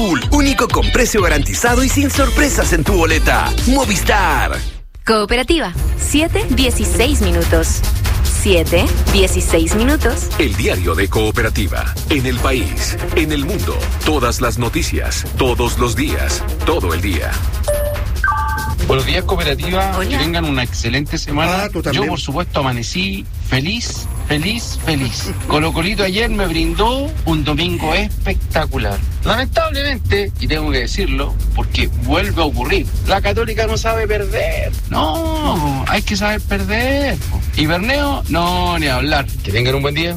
Azul, único con precio garantizado y sin sorpresas en tu boleta. Movistar. Cooperativa, 7:16 minutos. 7:16 minutos. El diario de Cooperativa. En el país, en el mundo. Todas las noticias, todos los días, todo el día. Buenos días, Cooperativa. Hola. Que tengan una excelente semana. Tú también. Yo, por supuesto, amanecí feliz. Colo Colito ayer me brindó un domingo espectacular. Lamentablemente, y tengo que decirlo, porque vuelve a ocurrir, la Católica no sabe perder. No, hay que saber perder. Y Berneo, no, ni hablar. Que tengan un buen día.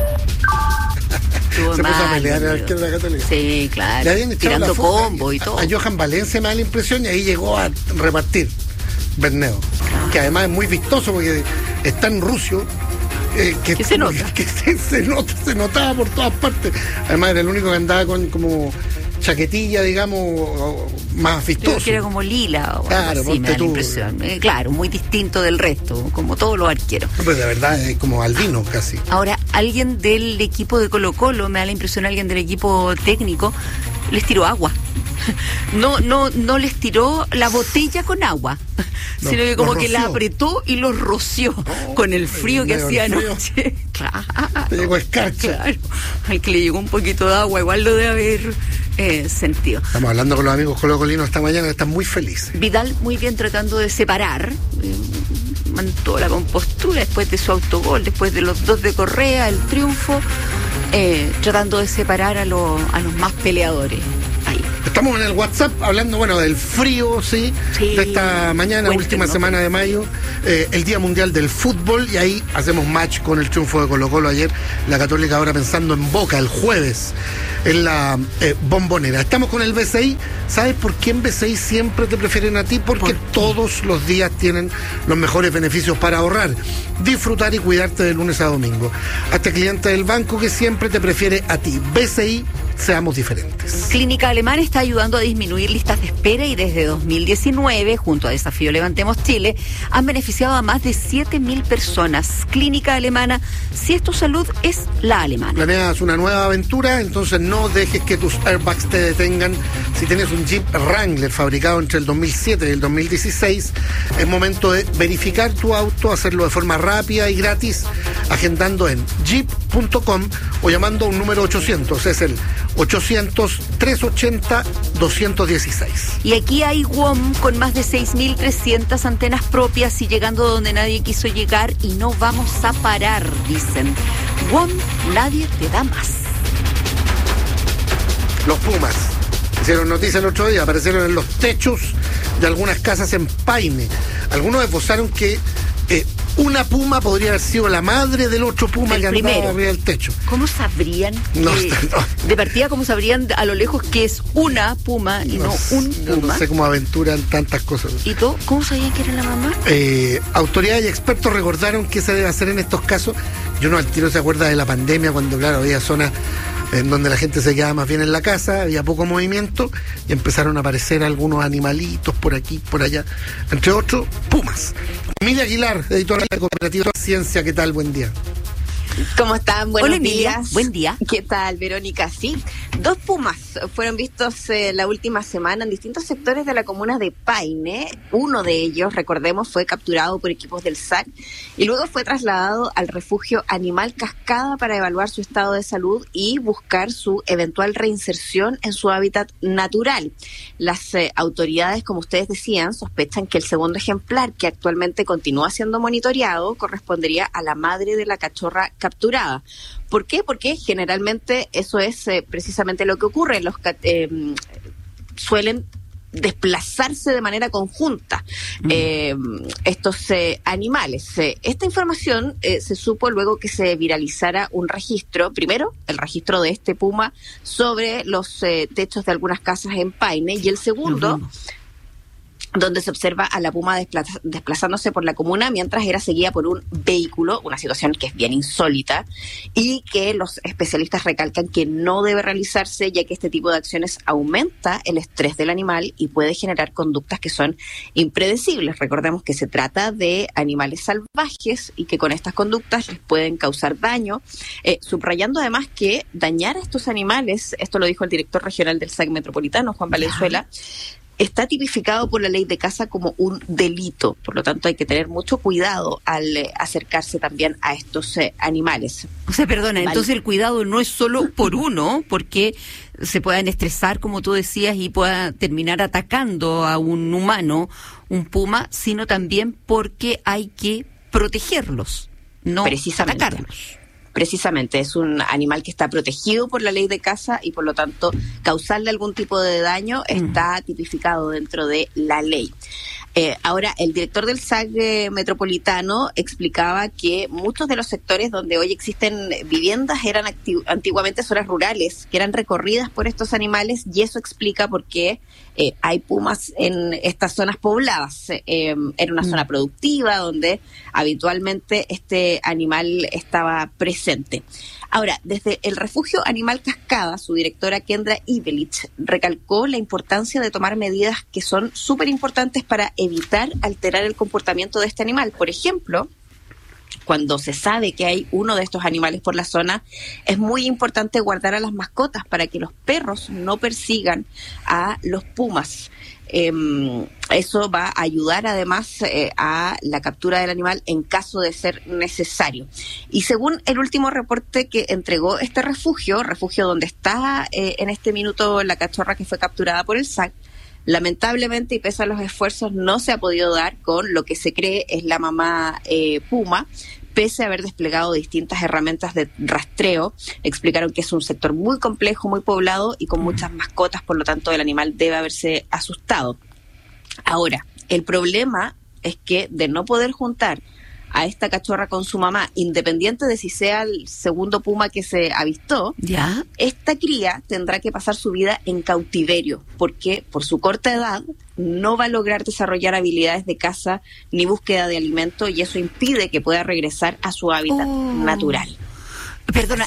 Se puso a pelear en la izquierda católica. Sí, claro. Le habían echado tirando la foto combo y todo. A Johan Valencia me da la impresión y ahí llegó a repartir Berneo. Que además es muy vistoso porque es tan rucio. Que se nota. Que se notaba por todas partes. Además era el único que andaba con como chaquetilla, digamos, más vistoso. Creo que era como lila o Claro, algo así, me da la impresión. Claro, muy distinto del resto, como todos los arqueros. Pero de verdad es como albino casi. Ahora, alguien del equipo de Colo-Colo, me da la impresión, alguien del equipo técnico, les tiró agua. No les tiró la botella con agua, No, sino que como los que la roció. apretó y los roció con el frío que medio hacía el frío. anoche. Claro. Te llegó escarcha. Claro. Al que le llegó un poquito de agua, igual lo debe haber sentido. Estamos hablando con los amigos colocolinos esta mañana que están muy felices. Vidal muy bien tratando de separar, mantuvo la compostura después de su autogol, después de los 2 de Correa, el triunfo, tratando de separar a los más peleadores. Ahí. Estamos en el WhatsApp hablando, bueno, del frío, sí, Sí. de esta mañana, Cuéntenos. última semana de mayo, el Día Mundial del Fútbol, y ahí hacemos match con el triunfo de Colo-Colo ayer, la Católica ahora pensando en Boca el jueves, en la Bombonera. Estamos con el BCI. ¿Sabes por qué en BCI siempre te prefieren a ti? Porque todos los días tienen los mejores beneficios para ahorrar, disfrutar y cuidarte de lunes a domingo. Hazte cliente del banco que siempre te prefiere a ti. BCI, seamos diferentes. Clínica Alemana está ayudando a disminuir listas de espera y desde 2019, junto a Desafío Levantemos Chile, han beneficiado a más de 7.000 personas. Clínica Alemana, si es tu salud, es la alemana. Planeas una nueva aventura, entonces no dejes que tus airbags te detengan. Si tienes un Jeep Wrangler fabricado entre el 2007 y el 2016, es momento de verificar tu auto, hacerlo de forma rápida y gratis, agendando en jeep.com o llamando a un número 800, es el 800-380-216. Y aquí hay WOM con más de 6.300 antenas propias y llegando donde nadie quiso llegar y no vamos a parar, dicen. WOM, nadie te da más. Los Pumas hicieron noticia el otro día, aparecieron en los techos de algunas casas en Paine. Algunos esbozaron que una puma podría haber sido la madre del otro puma El que andaba primero. arriba del techo. ¿Cómo sabrían? No, que- no. De partida, ¿cómo sabrían a lo lejos que es una puma y no un Yo puma? no sé cómo aventuran tantas cosas. ¿Y tú? ¿Cómo sabían que era la mamá? Autoridades y expertos recordaron qué se debe hacer en estos casos. Yo no al tiro se acuerda de la pandemia cuando, claro, había zonas en donde la gente se quedaba más bien en la casa, había poco movimiento y empezaron a aparecer algunos animalitos por aquí, por allá, entre otros, pumas. Emilia Aguilar, editora de la Cooperativa Ciencia, ¿qué tal? Buen día. ¿Cómo están? Buenos Hola, Emilia. días. Buen día. ¿Qué tal, Verónica? Sí, 2 pumas fueron vistos la última semana en distintos sectores de la comuna de Paine. Uno de ellos, recordemos, fue capturado por equipos del SAC y luego fue trasladado al refugio Animal Cascada para evaluar su estado de salud y buscar su eventual reinserción en su hábitat natural. Las autoridades, como ustedes decían, sospechan que el segundo ejemplar, que actualmente continúa siendo monitoreado, correspondería a la madre de la cachorra capturada. ¿Por qué? Porque generalmente eso es precisamente lo que ocurre. Suelen desplazarse de manera conjunta estos animales. Esta información se supo luego que se viralizara un registro, primero el registro de este puma sobre los techos de algunas casas en Paine y el segundo donde se observa a la puma desplazándose por la comuna mientras era seguida por un vehículo, una situación que es bien insólita y que los especialistas recalcan que no debe realizarse, ya que este tipo de acciones aumenta el estrés del animal y puede generar conductas que son impredecibles. Recordemos que se trata de animales salvajes y que con estas conductas les pueden causar daño, subrayando además que dañar a estos animales, esto lo dijo el director regional del SAC Metropolitano, Juan Valenzuela, está tipificado por la ley de caza como un delito. Por lo tanto, hay que tener mucho cuidado al acercarse también a estos animales. O sea, perdona, entonces el cuidado no es solo por uno, porque se puedan estresar, como tú decías, y pueda terminar atacando a un humano, un puma, sino también porque hay que protegerlos, no atacarlos. Precisamente, es un animal que está protegido por la ley de caza y por lo tanto causarle algún tipo de daño está tipificado dentro de la ley. Ahora, el director del SAC Metropolitano explicaba que muchos de los sectores donde hoy existen viviendas eran antiguamente zonas rurales, que eran recorridas por estos animales, y eso explica por qué hay pumas en estas zonas pobladas. Era una zona productiva donde habitualmente este animal estaba presente. Ahora, desde el refugio Animal Cascada, su directora Kendra Ivelich recalcó la importancia de tomar medidas que son súper importantes para evitar alterar el comportamiento de este animal. Por ejemplo, cuando se sabe que hay uno de estos animales por la zona, es muy importante guardar a las mascotas para que los perros no persigan a los pumas. Eso va a ayudar además a la captura del animal en caso de ser necesario. Y según el último reporte que entregó este refugio donde está en este minuto la cachorra que fue capturada por el SAC, lamentablemente y pese a los esfuerzos no se ha podido dar con lo que se cree es la mamá puma, pese a haber desplegado distintas herramientas de rastreo. Explicaron que es un sector muy complejo, muy poblado y con muchas mascotas, por lo tanto el animal debe haberse asustado. Ahora, el problema es que de no poder juntar a esta cachorra con su mamá, independiente de si sea el segundo puma que se avistó, ¿ya? Esta cría tendrá que pasar su vida en cautiverio, porque por su corta edad no va a lograr desarrollar habilidades de caza ni búsqueda de alimento, y eso impide que pueda regresar a su hábitat natural. Perdona,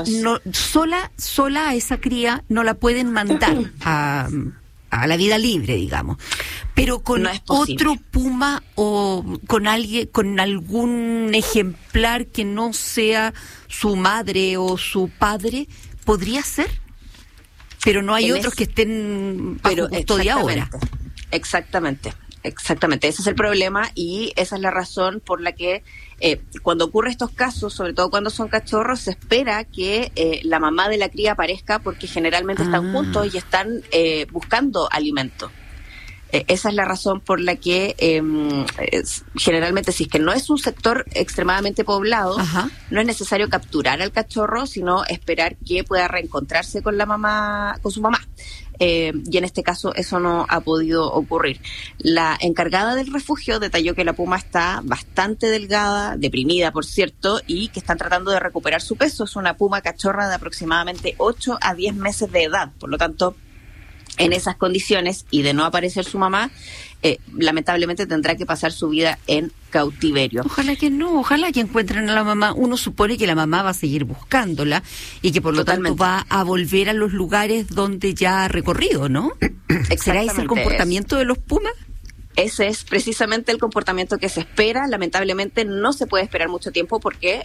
sola a esa cría no la pueden mandar a la vida libre, digamos, pero con otro puma o con alguien, con algún ejemplar que no sea su madre o su padre, podría ser, pero no hay otros que estén bajo custodia ahora. Exactamente, ese es el problema y esa es la razón por la que cuando ocurre estos casos, sobre todo cuando son cachorros, se espera que la mamá de la cría aparezca porque generalmente están juntos y están buscando alimento. Esa es la razón por la que generalmente, si es que no es un sector extremadamente poblado, no es necesario capturar al cachorro, sino esperar que pueda reencontrarse con la mamá, con su mamá. Y en este caso eso no ha podido ocurrir. La encargada del refugio detalló que la puma está bastante delgada, deprimida por cierto, y que están tratando de recuperar su peso. Es una puma cachorra de aproximadamente 8 a 10 meses de edad, por lo tanto, en esas condiciones y de no aparecer su mamá, lamentablemente tendrá que pasar su vida en cautiverio. Ojalá que no, ojalá que encuentren a la mamá. Uno supone que la mamá va a seguir buscándola y que por lo tanto va a volver a los lugares donde ya ha recorrido, ¿no? ¿Será ese el comportamiento de los pumas? Ese es precisamente el comportamiento que se espera. Lamentablemente no se puede esperar mucho tiempo porque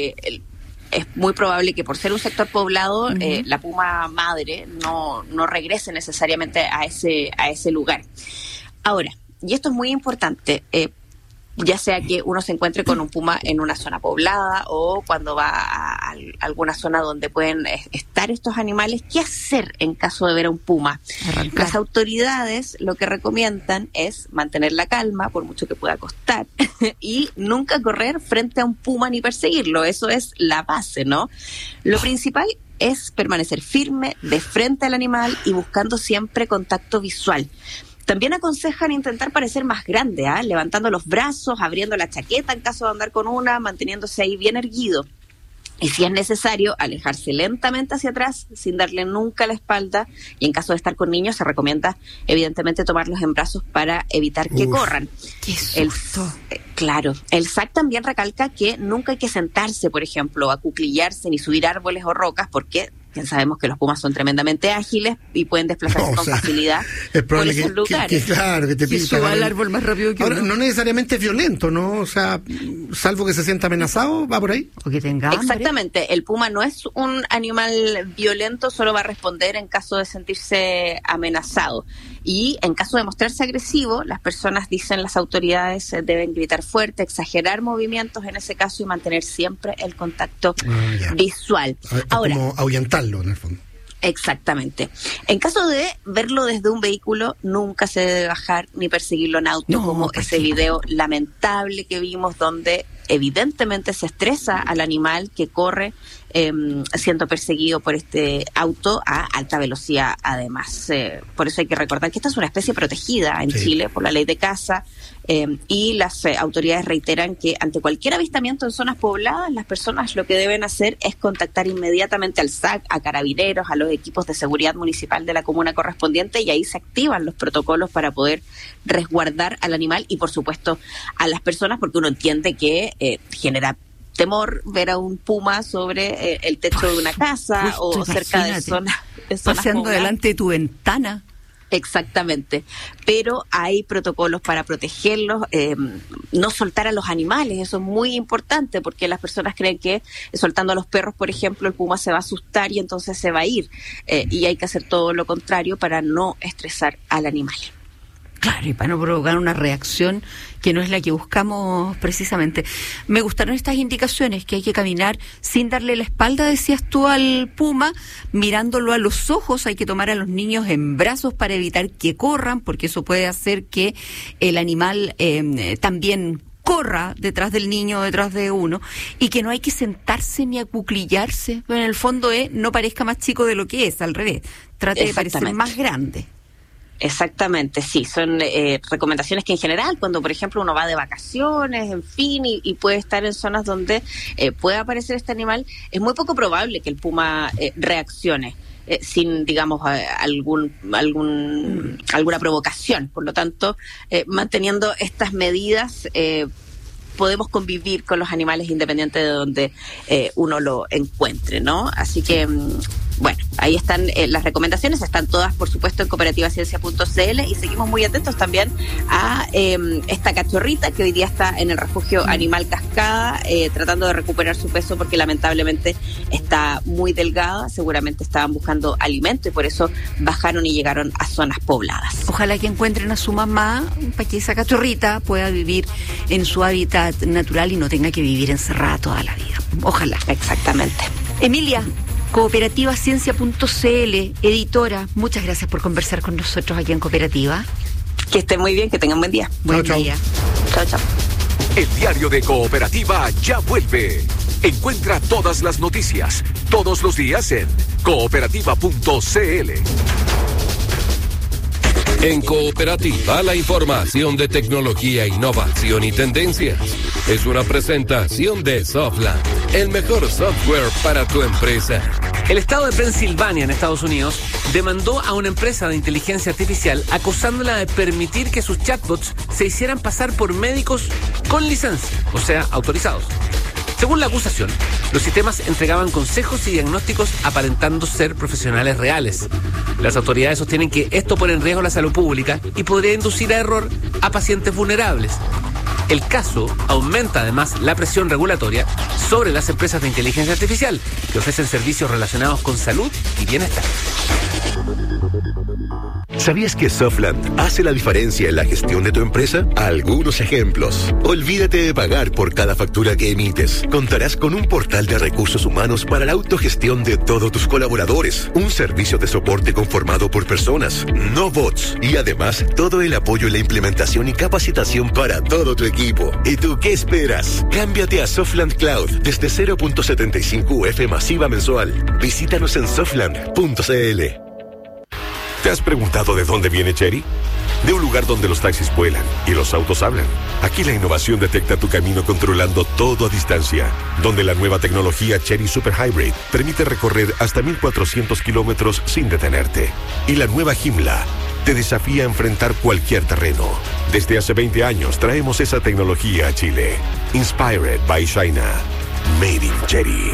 es muy probable que por ser un sector poblado, la puma madre no regrese necesariamente a ese lugar. Ahora, y esto es muy importante, ya sea que uno se encuentre con un puma en una zona poblada o cuando va a alguna zona donde pueden estar estos animales, ¿qué hacer en caso de ver a un puma? Arrancar. Las autoridades lo que recomiendan es mantener la calma, por mucho que pueda costar, y nunca correr frente a un puma ni perseguirlo. Eso es la base, ¿no? Lo principal es permanecer firme, de frente al animal y buscando siempre contacto visual. También aconsejan intentar parecer más grande, levantando los brazos, abriendo la chaqueta en caso de andar con una, manteniéndose ahí bien erguido. Y si es necesario, alejarse lentamente hacia atrás, sin darle nunca la espalda. Y en caso de estar con niños, se recomienda, evidentemente, tomarlos en brazos para evitar que corran. ¡Qué susto! Claro. El SAC también recalca que nunca hay que sentarse, por ejemplo, acuclillarse ni subir árboles o rocas, porque ya sabemos que los pumas son tremendamente ágiles y pueden desplazarse con facilidad por esos lugares. Claro, que te que suba al árbol más rápido que ahora, uno. no necesariamente es violento, ¿no? O sea, salvo que se sienta amenazado, va por ahí. O que tenga hambre. Exactamente. El puma no es un animal violento, solo va a responder en caso de sentirse amenazado. Y en caso de mostrarse agresivo, las personas, dicen las autoridades, deben gritar fuerte, exagerar movimientos en ese caso y mantener siempre el contacto visual. Ahora, como ahuyentarlo, en el fondo. Exactamente. En caso de verlo desde un vehículo, nunca se debe bajar ni perseguirlo en auto, como ese video lamentable que vimos donde evidentemente se estresa al animal que corre siendo perseguido por este auto a alta velocidad además. Por eso hay que recordar que esta es una especie protegida en Chile por la ley de caza y las autoridades reiteran que ante cualquier avistamiento en zonas pobladas, las personas lo que deben hacer es contactar inmediatamente al SAC, a carabineros, a los equipos de seguridad municipal de la comuna correspondiente, y ahí se activan los protocolos para poder resguardar al animal y por supuesto a las personas, porque uno entiende que genera temor ver a un puma sobre el techo de una casa o cerca de zonas paseando pobladas. delante de tu ventana. Exactamente, pero hay protocolos para protegerlos, no soltar a los animales, eso es muy importante porque las personas creen que soltando a los perros, por ejemplo, el puma se va a asustar y entonces se va a ir, y hay que hacer todo lo contrario para no estresar al animal. Claro, y para no provocar una reacción que no es la que buscamos precisamente. Me gustaron estas indicaciones, que hay que caminar sin darle la espalda, decías tú, al puma, mirándolo a los ojos. Hay que tomar a los niños en brazos para evitar que corran, porque eso puede hacer que el animal también corra detrás del niño o detrás de uno, y que no hay que sentarse ni acuclillarse. En el fondo no parezca más chico de lo que es, al revés. Trate de parecer más grande. Exactamente, sí, son recomendaciones que en general, cuando por ejemplo uno va de vacaciones, en fin, y puede estar en zonas donde pueda aparecer este animal, es muy poco probable que el puma reaccione sin, digamos, alguna provocación. Por lo tanto, manteniendo estas medidas, podemos convivir con los animales independiente de donde uno lo encuentre, ¿no? Así que, bueno, ahí están las recomendaciones, están todas, por supuesto, en cooperativaciencia.cl, y seguimos muy atentos también a esta cachorrita que hoy día está en el refugio Animal Cascada, tratando de recuperar su peso porque lamentablemente está muy delgada, seguramente estaban buscando alimento y por eso bajaron y llegaron a zonas pobladas. Ojalá que encuentren a su mamá para que esa cachorrita pueda vivir en su hábitat natural y no tenga que vivir encerrada toda la vida. Ojalá. Exactamente. Emilia, cooperativaciencia.cl, editora, muchas gracias por conversar con nosotros aquí en Cooperativa. Que estén muy bien, que tengan buen día. Buen día. Chao, chao. El diario de Cooperativa ya vuelve. Encuentra todas las noticias, todos los días en cooperativa.cl. En Cooperativa, la información de tecnología, innovación y tendencias. Es una presentación de Softland, el mejor software para tu empresa. El estado de Pensilvania, en Estados Unidos, demandó a una empresa de inteligencia artificial acusándola de permitir que sus chatbots se hicieran pasar por médicos con licencia, o sea, autorizados. Según la acusación, los sistemas entregaban consejos y diagnósticos aparentando ser profesionales reales. Las autoridades sostienen que esto pone en riesgo la salud pública y podría inducir a error a pacientes vulnerables. El caso aumenta además la presión regulatoria sobre las empresas de inteligencia artificial que ofrecen servicios relacionados con salud y bienestar. ¿Sabías que Softland hace la diferencia en la gestión de tu empresa? Algunos ejemplos. Olvídate de pagar por cada factura que emites. Contarás con un portal de recursos humanos para la autogestión de todos tus colaboradores. Un servicio de soporte conformado por personas, no bots. Y además, todo el apoyo en la implementación y capacitación para todo tu equipo. ¿Y tú qué esperas? Cámbiate a Softland Cloud desde 0.75 UF masiva mensual. Visítanos en softland.cl. ¿Te has preguntado de dónde viene Chery? De un lugar donde los taxis vuelan y los autos hablan. Aquí la innovación detecta tu camino controlando todo a distancia. Donde la nueva tecnología Chery Super Hybrid permite recorrer hasta 1.400 kilómetros sin detenerte. Y la nueva Joomla te desafía a enfrentar cualquier terreno. Desde hace 20 años traemos esa tecnología a Chile. Inspired by China. Made in Chery.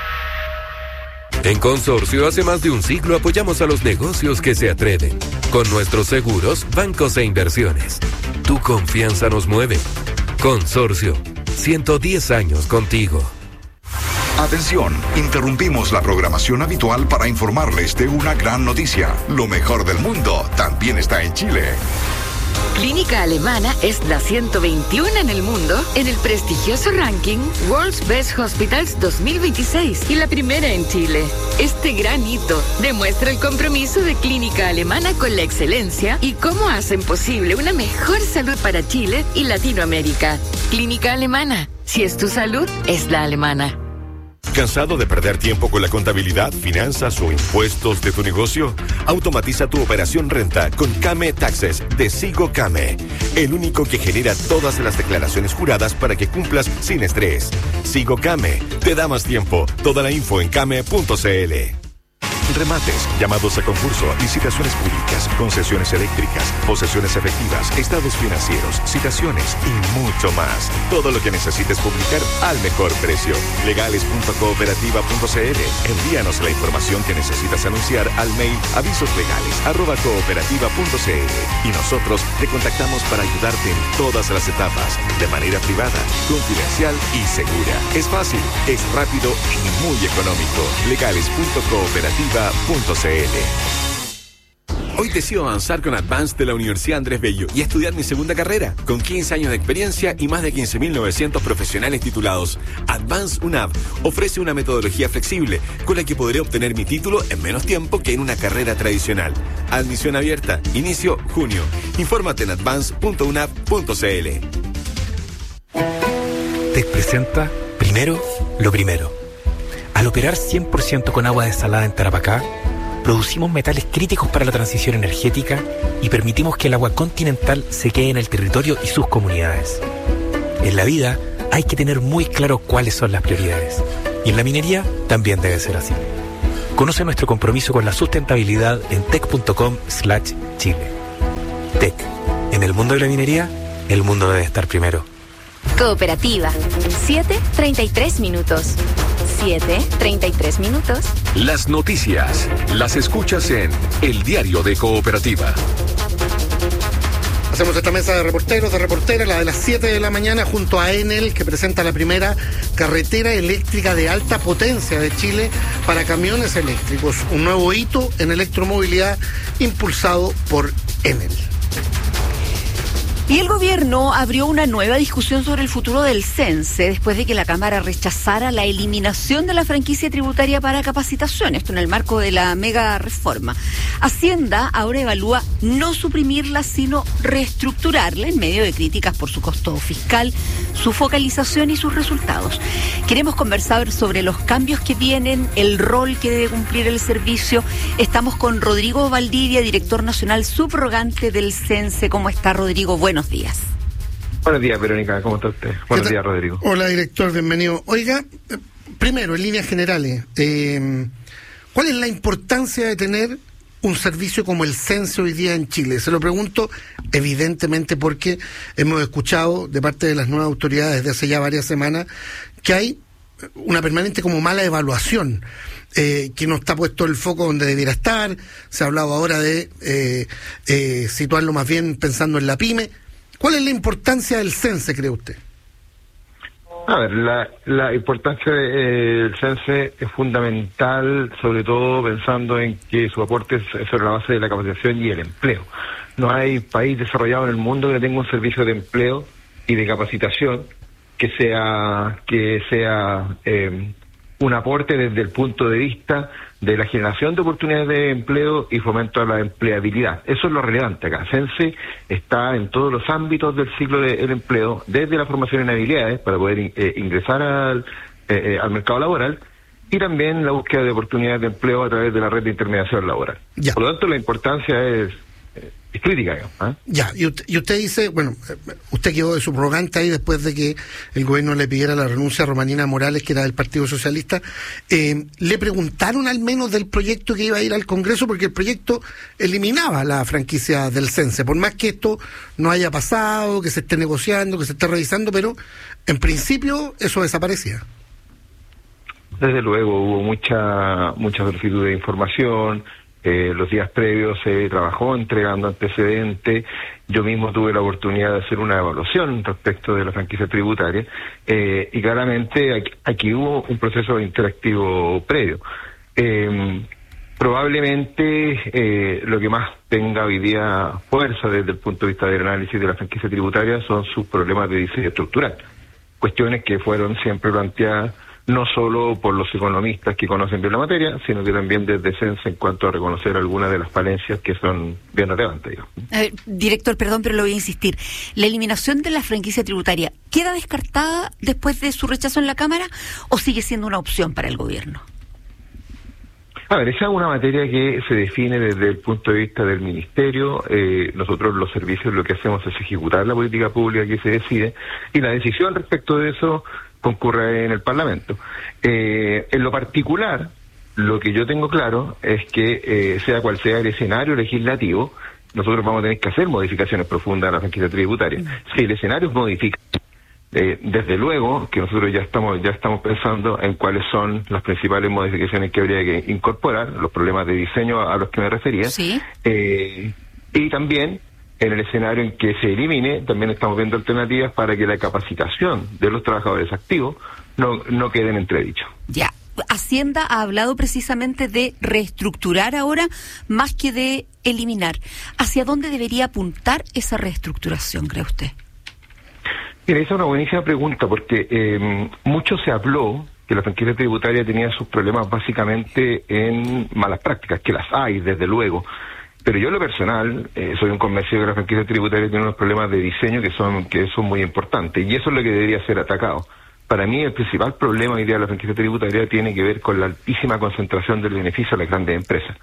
En Consorcio, hace más de un siglo apoyamos a los negocios que se atreven. Con nuestros seguros, bancos e inversiones. Tu confianza nos mueve. Consorcio, 110 años contigo. Atención, interrumpimos la programación habitual para informarles de una gran noticia. Lo mejor del mundo también está en Chile. Clínica Alemana es la 121 en el mundo en el prestigioso ranking World's Best Hospitals 2026 y la primera en Chile. Este gran hito demuestra el compromiso de Clínica Alemana con la excelencia y cómo hacen posible una mejor salud para Chile y Latinoamérica. Clínica Alemana, si es tu salud, es la alemana. ¿Cansado de perder tiempo con la contabilidad, finanzas o impuestos de tu negocio? Automatiza tu operación renta con Kame Taxes de Sigo Kame, el único que genera todas las declaraciones juradas para que cumplas sin estrés. Sigo Kame, te da más tiempo. Toda la info en kame.cl. Remates, llamados a concurso, licitaciones públicas, concesiones eléctricas, posesiones efectivas, estados financieros, citaciones y mucho más. Todo lo que necesites publicar al mejor precio. Legales.cooperativa.cl. Envíanos la información que necesitas anunciar al mail avisoslegales@cooperativa.cl y nosotros te contactamos para ayudarte en todas las etapas, de manera privada, confidencial y segura. Es fácil, es rápido y muy económico. Legales.cooperativa.cl. Hoy decido avanzar con Advance de la Universidad Andrés Bello y estudiar mi segunda carrera, con 15 años de experiencia y más de 15.900 profesionales titulados. Advance UNAV ofrece una metodología flexible con la que podré obtener mi título en menos tiempo que en una carrera tradicional. Admisión abierta, inicio junio. Infórmate en advance.unab.cl. TEC presenta Primero lo Primero. Al operar 100% con agua desalada en Tarapacá, producimos metales críticos para la transición energética y permitimos que el agua continental se quede en el territorio y sus comunidades. En la vida hay que tener muy claro cuáles son las prioridades. Y en la minería también debe ser así. Conoce nuestro compromiso con la sustentabilidad en tec.com/Chile. TEC. En el mundo de la minería, el mundo debe estar primero. Cooperativa. 7:33 minutos. 7:33 minutos. Las noticias las escuchas en El Diario de Cooperativa. Hacemos esta mesa de reporteros, de reporteras, la de las 7 de la mañana, junto a Enel, que presenta la primera carretera eléctrica de alta potencia de Chile para camiones eléctricos. Un nuevo hito en electromovilidad impulsado por Enel. Y el gobierno abrió una nueva discusión sobre el futuro del CENSE después de que la Cámara rechazara la eliminación de la franquicia tributaria para capacitación, esto en el marco de la mega reforma. Hacienda ahora evalúa no suprimirla, sino reestructurarla en medio de críticas por su costo fiscal, su focalización y sus resultados. Queremos conversar sobre los cambios que vienen, el rol que debe cumplir el servicio. Estamos con Rodrigo Valdivia, director nacional subrogante del CENSE. ¿Cómo está, Rodrigo? Buenos días. Buenos días, Verónica. ¿Cómo está usted? Buenos días, Rodrigo. Hola, director. Bienvenido. Oiga, primero, en líneas generales, ¿cuál es la importancia de tener un servicio como el CENSE hoy día en Chile? Se lo pregunto, evidentemente, porque hemos escuchado de parte de las nuevas autoridades desde hace ya varias semanas que hay una permanente como mala evaluación, que no está puesto el foco donde debiera estar. Se ha hablado ahora de situarlo más bien pensando en la pyme. ¿Cuál es la importancia del CENSE, cree usted? A ver, la importancia del CENSE es fundamental, sobre todo pensando en que su aporte es sobre la base de la capacitación y el empleo. No hay país desarrollado en el mundo que no tenga un servicio de empleo y de capacitación que sea un aporte desde el punto de vista de la generación de oportunidades de empleo y fomento a la empleabilidad. Eso es lo relevante acá. CENSE está en todos los ámbitos del ciclo del empleo, desde la formación en habilidades para poder ingresar al mercado laboral, y también la búsqueda de oportunidades de empleo a través de la red de intermediación laboral. Ya. Por lo tanto, la importancia es crítica, digamos. Ya, y usted dice, bueno, usted quedó de subrogante ahí después de que el gobierno le pidiera la renuncia a Romanina Morales, que era del Partido Socialista. ¿Le preguntaron al menos del proyecto que iba a ir al Congreso? Porque el proyecto eliminaba la franquicia del Sense, por más que esto no haya pasado, que se esté negociando, que se esté revisando, pero en principio eso desaparecía. Desde luego hubo mucha solicitud de información. Los días previos se trabajó entregando antecedentes. Yo mismo tuve la oportunidad de hacer una evaluación respecto de la franquicia tributaria, y claramente aquí hubo un proceso interactivo previo. Probablemente lo que más tenga hoy día fuerza desde el punto de vista del análisis de la franquicia tributaria son sus problemas de diseño estructural, cuestiones que fueron siempre planteadas no solo por los economistas que conocen bien la materia, sino que también desde Sense en cuanto a reconocer algunas de las falencias que son bien relevantes, digamos. Director, perdón, pero lo voy a insistir. ¿La eliminación de la franquicia tributaria queda descartada después de su rechazo en la Cámara o sigue siendo una opción para el gobierno? A ver, esa es una materia que se define desde el punto de vista del Ministerio. Nosotros los servicios lo que hacemos es ejecutar la política pública que se decide, y la decisión respecto de eso concurre en el Parlamento. En lo particular, lo que yo tengo claro es que sea cual sea el escenario legislativo, nosotros vamos a tener que hacer modificaciones profundas a la franquicia tributaria. Si el escenario es modificado, desde luego que nosotros ya estamos pensando en cuáles son las principales modificaciones que habría que incorporar, los problemas de diseño a los que me refería. ¿Sí? Y también en el escenario en que se elimine, también estamos viendo alternativas para que la capacitación de los trabajadores activos no quede en entredicho. Ya. Hacienda ha hablado precisamente de reestructurar ahora más que de eliminar. ¿Hacia dónde debería apuntar esa reestructuración, cree usted? Mira, esa es una buenísima pregunta, porque mucho se habló que la franquicia tributaria tenía sus problemas básicamente en malas prácticas, que las hay, desde luego. Pero yo en lo personal soy un convencido que la franquicia tributaria tiene unos problemas de diseño que son muy importantes, y eso es lo que debería ser atacado. Para mí el principal problema hoy día de la franquicia tributaria tiene que ver con la altísima concentración del beneficio a las grandes empresas.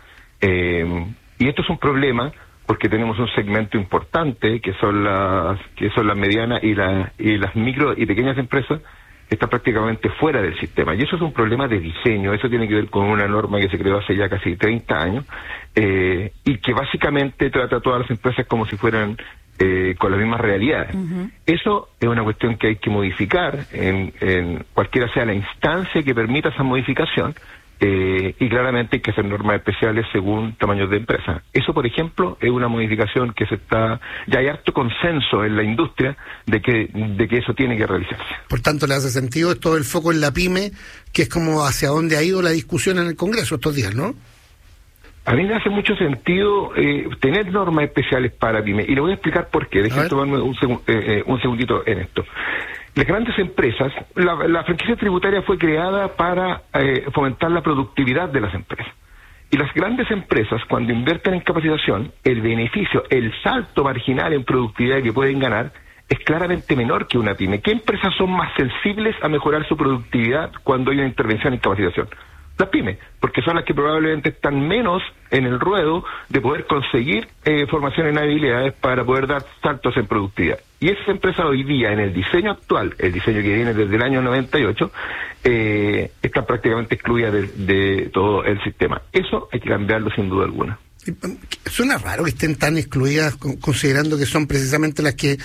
Y esto es un problema porque tenemos un segmento importante que son las medianas y las micro y pequeñas empresas que están prácticamente fuera del sistema. Y eso es un problema de diseño. Eso tiene que ver con una norma que se creó hace ya casi 30 años y que básicamente trata a todas las empresas como si fueran con las mismas realidades. Uh-huh. Eso es una cuestión que hay que modificar en cualquiera sea la instancia que permita esa modificación. Y claramente hay que hacer normas especiales según tamaños de empresa. Eso, por ejemplo, es una modificación que ya hay harto consenso en la industria de que eso tiene que realizarse. Por tanto, le hace sentido es todo el foco en la pyme, que es como hacia dónde ha ido la discusión en el Congreso estos días, ¿no? A mí me hace mucho sentido tener normas especiales para pyme, y le voy a explicar por qué. Déjenme tomarme un segundito en esto. Las grandes empresas, la franquicia tributaria fue creada para fomentar la productividad de las empresas. Y las grandes empresas, cuando invierten en capacitación, el beneficio, el salto marginal en productividad que pueden ganar es claramente menor que una pyme. ¿Qué empresas son más sensibles a mejorar su productividad cuando hay una intervención en capacitación? Las pymes, porque son las que probablemente están menos en el ruedo de poder conseguir formación en habilidades para poder dar saltos en productividad. Y esas empresas hoy día, en el diseño actual, el diseño que viene desde el año 98, están prácticamente excluidas de todo el sistema. Eso hay que cambiarlo sin duda alguna. Suena raro que estén tan excluidas, considerando que son precisamente las que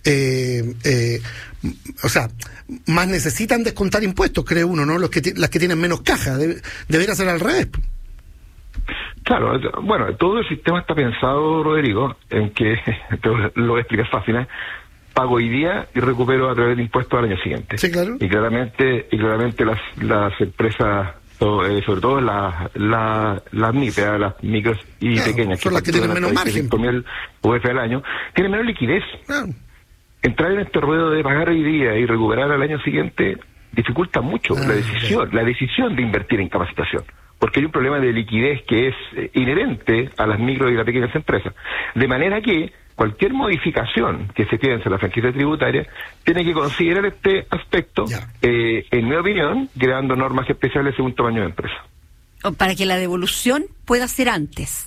más necesitan descontar impuestos, cree uno, ¿no? Las que tienen menos caja. Debería ser al revés. Claro, bueno, todo el sistema está pensado, Rodrigo, en que, lo voy a explicar fácil, pago hoy día y recupero a través de impuestos al año siguiente. Sí, claro. Y claramente las empresas, sobre todo las MIPE, las micros y pequeñas, son las que tienen menos margen. 5.000 UF al año, tienen menos liquidez. Entrar en este ruedo de pagar hoy día y recuperar al año siguiente dificulta mucho la decisión de invertir en capacitación, porque hay un problema de liquidez que es inherente a las micro y las pequeñas empresas. De manera que cualquier modificación que se piense en la franquicia tributaria tiene que considerar este aspecto, en mi opinión, creando normas especiales según tamaño de empresa. Para que la devolución pueda ser antes.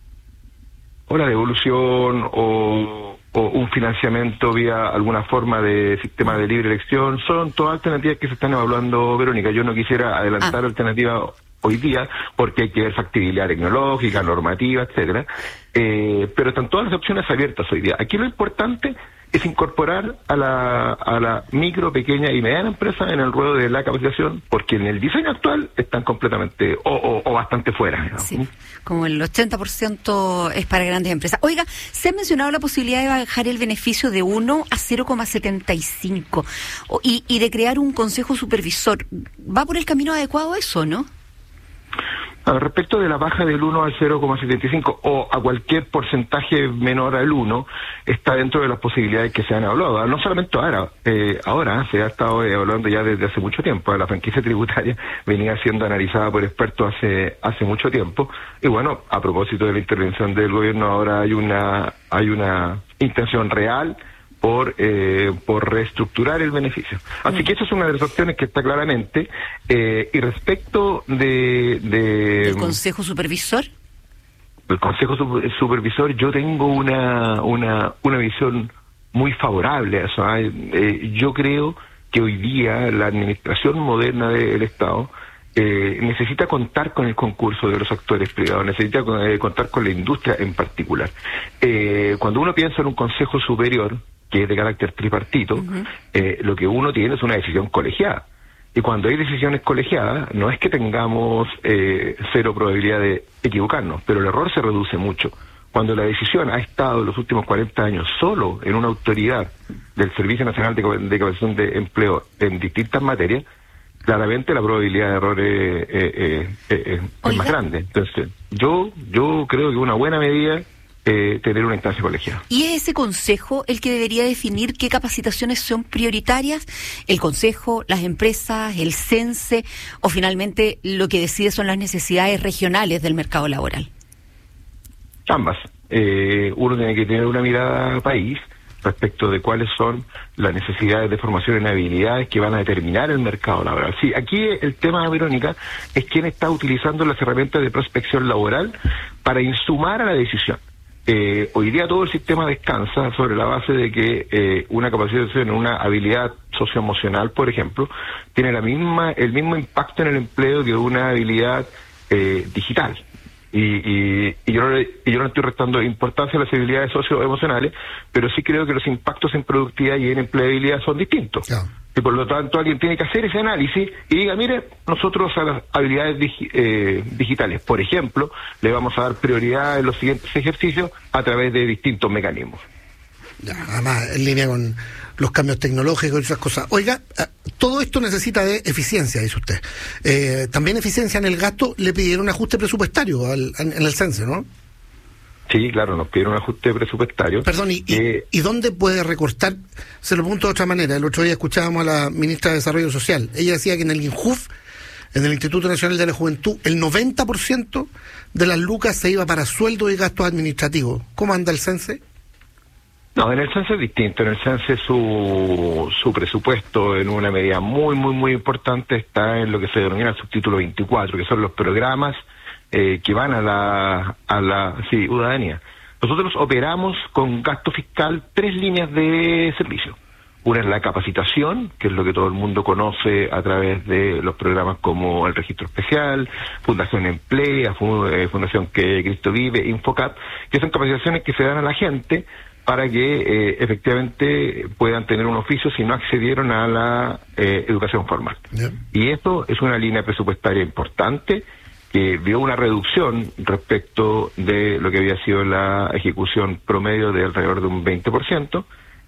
O la devolución o un financiamiento vía alguna forma de sistema de libre elección, son todas alternativas que se están evaluando, Verónica. Yo no quisiera adelantar alternativas hoy día porque hay que ver factibilidad tecnológica, normativa, etcétera, pero están todas las opciones abiertas hoy día. Aquí lo importante es incorporar a la micro, pequeña y mediana empresa en el ruedo de la capacitación, porque en el diseño actual están completamente o bastante fuera, ¿no? Sí, como el 80% es para grandes empresas. Oiga, se ha mencionado la posibilidad de bajar el beneficio de 1 a 0,75 y de crear un consejo supervisor. ¿Va por el camino adecuado eso, no? Respecto de la baja del 1 al 0,75 o a cualquier porcentaje menor al 1, está dentro de las posibilidades que se han evaluado. No solamente ahora se ha estado evaluando ya desde hace mucho tiempo. La franquicia tributaria venía siendo analizada por expertos hace mucho tiempo. Y bueno, a propósito de la intervención del gobierno, ahora hay una intención real por reestructurar el beneficio. Así que esa es una de las opciones que está claramente. Y respecto ¿el Consejo Supervisor? El Consejo Supervisor, yo tengo una visión muy favorable a eso. Yo creo que hoy día la administración moderna del Estado necesita contar con el concurso de los actores privados, necesita contar con la industria en particular. Cuando uno piensa en un Consejo Superior, que es de carácter tripartito, lo que uno tiene es una decisión colegiada. Y cuando hay decisiones colegiadas, no es que tengamos cero probabilidad de equivocarnos, pero el error se reduce mucho. Cuando la decisión ha estado los últimos 40 años solo en una autoridad del Servicio Nacional de Capacitación de Empleo en distintas materias, claramente la probabilidad de error es más grande. Entonces, yo creo que una buena medida tener una instancia colegiada. ¿Y es ese consejo el que debería definir qué capacitaciones son prioritarias? ¿El consejo, las empresas, el CENSE o finalmente lo que decide son las necesidades regionales del mercado laboral? Ambas. Uno tiene que tener una mirada al país respecto de cuáles son las necesidades de formación en habilidades que van a determinar el mercado laboral. Sí, aquí el tema, Verónica, es quién está utilizando las herramientas de prospección laboral para insumar a la decisión. Hoy día todo el sistema descansa sobre la base de que una capacitación en una habilidad socioemocional, por ejemplo, tiene el mismo impacto en el empleo que una habilidad digital. Y yo no estoy restando importancia a las habilidades socioemocionales, pero sí creo que los impactos en productividad y en empleabilidad son distintos. Claro. Y por lo tanto alguien tiene que hacer ese análisis y diga, mire, nosotros a las habilidades digitales, por ejemplo, le vamos a dar prioridad en los siguientes ejercicios a través de distintos mecanismos. Ya, además, en línea con los cambios tecnológicos y esas cosas. Oiga, todo esto necesita de eficiencia, dice usted. También eficiencia en el gasto, le pidieron un ajuste presupuestario en el CENSE, ¿no? Sí, claro, nos pidieron un ajuste presupuestario. Perdón, ¿y dónde puede recortar? Se lo pregunto de otra manera. El otro día escuchábamos a la ministra de Desarrollo Social. Ella decía que en el INJUF, en el Instituto Nacional de la Juventud, el 90% de las lucas se iba para sueldos y gastos administrativos. ¿Cómo anda el CENSE? No, en el CENSE es distinto. En el CENSE su presupuesto, en una medida muy, muy, muy importante, está en lo que se denomina el subtítulo 24, que son los programas que van a la ciudadanía. Nosotros operamos con gasto fiscal 3 líneas de servicio. Una es la capacitación, que es lo que todo el mundo conoce a través de los programas como el Registro Especial, Fundación Emplea, Fundación Que Cristo Vive, Infocap, que son capacitaciones que se dan a la gente para que efectivamente puedan tener un oficio si no accedieron a la educación formal. Yeah. Y esto es una línea presupuestaria importante que vio una reducción respecto de lo que había sido la ejecución promedio de alrededor de un 20%,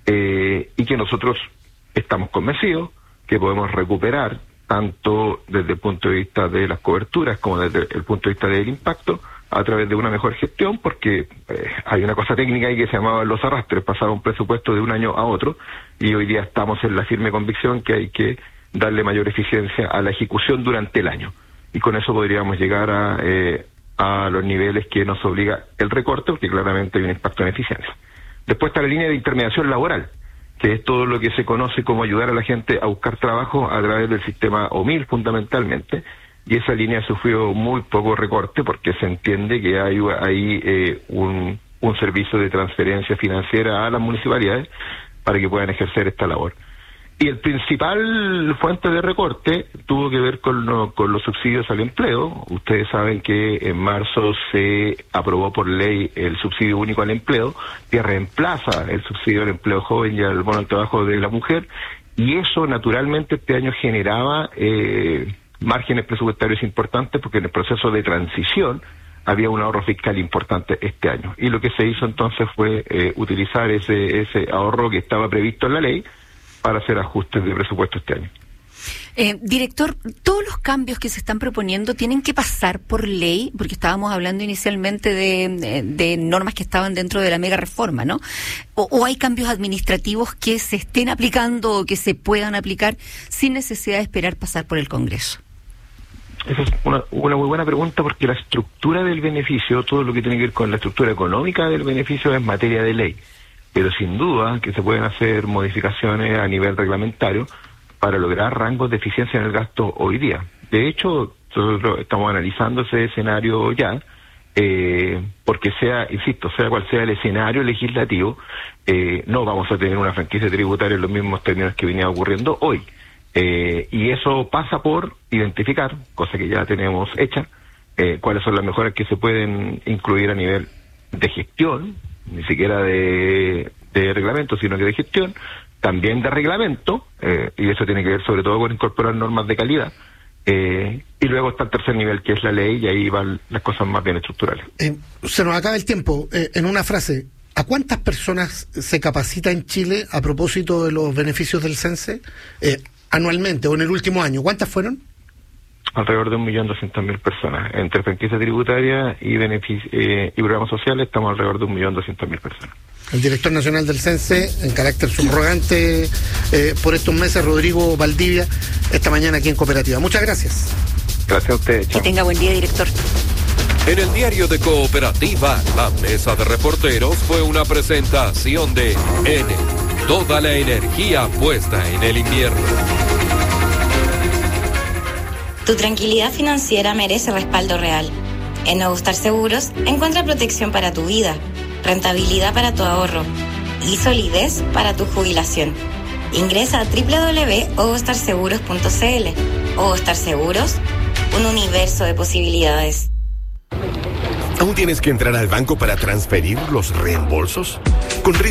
y que nosotros estamos convencidos que podemos recuperar tanto desde el punto de vista de las coberturas como desde el punto de vista del impacto a través de una mejor gestión, porque hay una cosa técnica ahí que se llamaba los arrastres, pasaba un presupuesto de un año a otro y hoy día estamos en la firme convicción que hay que darle mayor eficiencia a la ejecución durante el año. Y con eso podríamos llegar a los niveles que nos obliga el recorte, porque claramente hay un impacto en eficiencia. Después está la línea de intermediación laboral, que es todo lo que se conoce como ayudar a la gente a buscar trabajo a través del sistema OMIL fundamentalmente, y esa línea sufrió muy poco recorte porque se entiende que hay un servicio de transferencia financiera a las municipalidades para que puedan ejercer esta labor. Y el principal fuente de recorte tuvo que ver con los subsidios al empleo. Ustedes saben que en marzo se aprobó por ley el subsidio único al empleo, que reemplaza el subsidio al empleo joven y al bono al trabajo de la mujer, y eso naturalmente este año generaba márgenes presupuestarios importantes porque en el proceso de transición había un ahorro fiscal importante este año. Y lo que se hizo entonces fue utilizar ese ahorro que estaba previsto en la ley para hacer ajustes de presupuesto este año. Director, todos los cambios que se están proponiendo tienen que pasar por ley, porque estábamos hablando inicialmente de normas que estaban dentro de la mega reforma, ¿no? O hay cambios administrativos que se estén aplicando o que se puedan aplicar sin necesidad de esperar pasar por el Congreso. Esa es una muy buena pregunta, porque la estructura del beneficio, todo lo que tiene que ver con la estructura económica del beneficio es materia de ley. Pero sin duda que se pueden hacer modificaciones a nivel reglamentario para lograr rangos de eficiencia en el gasto hoy día. De hecho, nosotros estamos analizando ese escenario ya, porque sea cual sea el escenario legislativo, no vamos a tener una franquicia tributaria en los mismos términos que venía ocurriendo hoy. Y eso pasa por identificar, cosa que ya tenemos hecha, cuáles son las mejoras que se pueden incluir a nivel de gestión, ni siquiera de reglamento, sino que de gestión, también de reglamento, y eso tiene que ver sobre todo con incorporar normas de calidad, y luego está el tercer nivel, que es la ley, y ahí van las cosas más bien estructurales. Se nos acaba el tiempo. En una frase, ¿a cuántas personas se capacita en Chile a propósito de los beneficios del CENSE anualmente o en el último año? ¿Cuántas fueron? Alrededor de 1.200.000 personas. Entre franquicia tributaria y programas sociales estamos alrededor de 1.200.000 personas. El director nacional del CENSE, en carácter subrogante por estos meses, Rodrigo Valdivia, esta mañana aquí en Cooperativa. Muchas gracias. Gracias a ustedes. Que tenga buen día, director. En el diario de Cooperativa, la mesa de reporteros fue una presentación de Enel. Toda la energía puesta en el invierno. Tu tranquilidad financiera merece respaldo real. En Nuevo Star Seguros encuentra protección para tu vida, rentabilidad para tu ahorro y solidez para tu jubilación. Ingresa a www.ovostarseguros.cl. Ovostar Seguros, un universo de posibilidades. ¿Aún tienes que entrar al banco para transferir los reembolsos? Con